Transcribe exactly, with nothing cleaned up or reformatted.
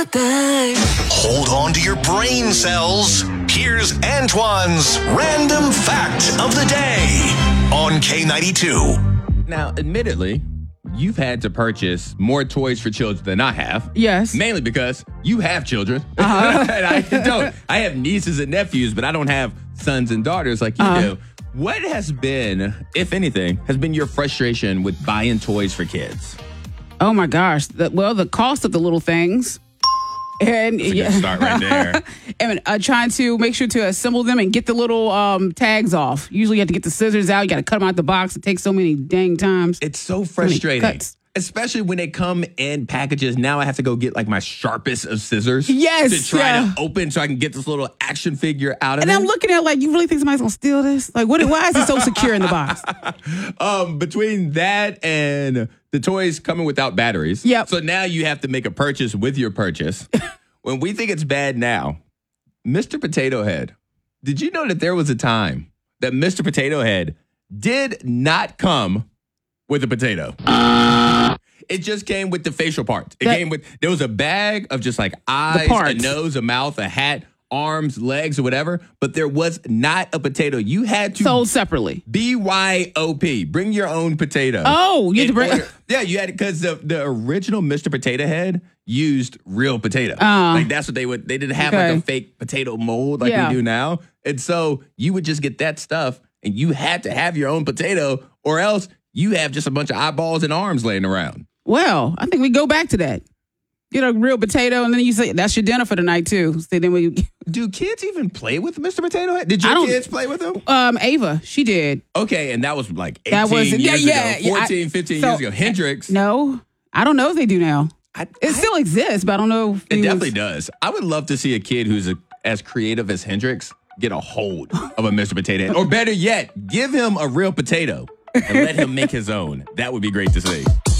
Hold on to your brain cells. Here's Antoine's Random Fact of the Day on K ninety-two. Now, admittedly, you've had to purchase more toys for children than I have. Yes. Mainly because you have children. Uh-huh. And I don't. I have nieces and nephews, but I don't have sons and daughters like you uh-huh. do. What has been, if anything, has been your frustration with buying toys for kids? Oh, my gosh. The, well, the cost of the little things. And That's a yeah. good start right there. and uh, trying to make sure to assemble them and get the little um, tags off. Usually you have to get the scissors out. You got to cut them out the box. It takes so many dang times. It's so frustrating. Especially when they come in packages. Now I have to go get like my sharpest of scissors. Yes. To try yeah. to open so I can get this little action figure out of and it. And I'm looking at like, you really think somebody's going to steal this? Like, what? Why is it so secure in the box? um, between that and the toys coming without batteries. Yep. So now you have to make a purchase with your purchase. When we think it's bad now, Mister Potato Head, did you know that there was a time that Mister Potato Head did not come with a potato? It just came with the facial parts. It that, came with, there was a bag of just like eyes, a nose, a mouth, a hat, arms, legs, or whatever, but there was not a potato. You had to sold separately. B Y O P. Bring your own potato. Oh, you had to bring. Order, yeah, you had because the the original Mister Potato Head used real potato. Uh, like that's what they would. They didn't have okay. like a fake potato mold like yeah. we do now, and so you would just get that stuff, and you had to have your own potato, or else you have just a bunch of eyeballs and arms laying around. Well, I think we go back to that. Get a real potato, and then you say, that's your dinner for the night, too. So then when you... Do kids even play with Mister Potato Head? Did your kids play with him? Um, Ava, she did. Okay, and that was like eighteen that was, years yeah, yeah, ago, fourteen, yeah, I, fifteen so, years ago. Hendrix. No, I don't know if they do now. I, it I, still exists, but I don't know. If it was, definitely does. I would love to see a kid who's a, as creative as Hendrix get a hold of a Mister Potato Head. Or better yet, give him a real potato and let him make his own. That would be great to see.